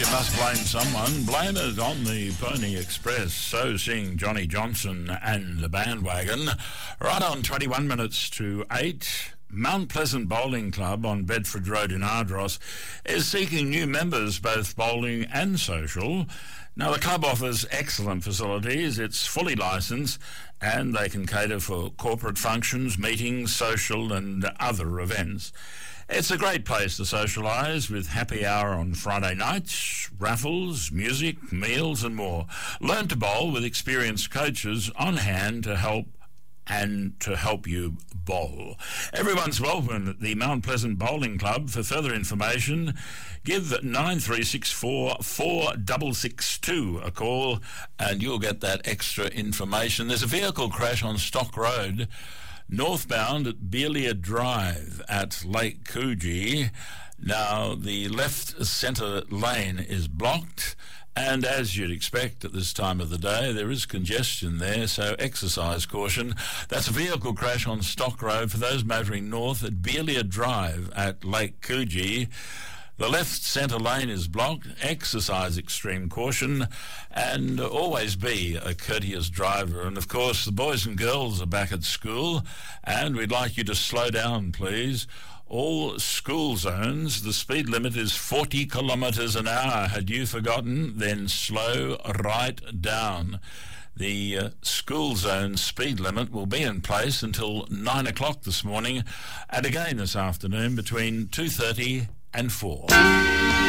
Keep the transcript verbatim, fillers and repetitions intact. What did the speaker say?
must blame someone. Blame it on the Pony Express. So sing Johnny Johnson and the Bandwagon. Right on twenty-one minutes to eight. Mount Pleasant Bowling Club on Bedford Road in Ardross is seeking new members, both bowling and social. Now, the club offers excellent facilities. It's fully licensed and they can cater for corporate functions, meetings, social and other events. It's a great place to socialise with happy hour on Friday nights, raffles, music, meals and more. Learn to bowl with experienced coaches on hand to help and to help you bowl. Everyone's welcome at the Mount Pleasant Bowling Club. For further information, give nine three six four, four six six two a call and you'll get that extra information. There's a vehicle crash on Stock Road, northbound at Beelia Drive at Lake Coogee. Now, the left centre lane is blocked, and as you'd expect at this time of the day, there is congestion there, so exercise caution. That's a vehicle crash on Stock Road for those motoring north at Beelia Drive at Lake Coogee. The left centre lane is blocked. Exercise extreme caution and always be a courteous driver. And, of course, the boys and girls are back at school, and we'd like you to slow down, please. All school zones, the speed limit is forty kilometres an hour. Had you forgotten? Then slow right down. The uh, school zone speed limit will be in place until nine o'clock this morning and again this afternoon between two thirty and four.